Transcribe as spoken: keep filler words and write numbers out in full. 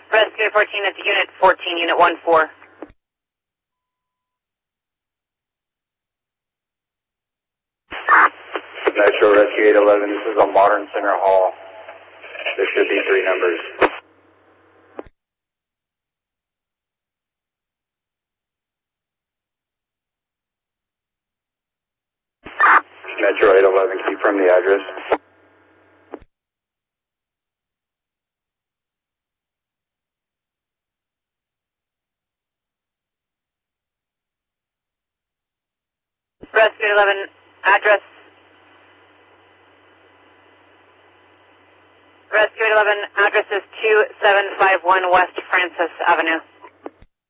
Rescue fourteen at the unit fourteen, unit one four. Metro Rescue eight eleven, this is a Modern Center Hall. There should be three numbers. Metro eight eleven, can you confirm the address? Rescue eleven, address. Rescue eleven, address is two seven five one West Francis Avenue.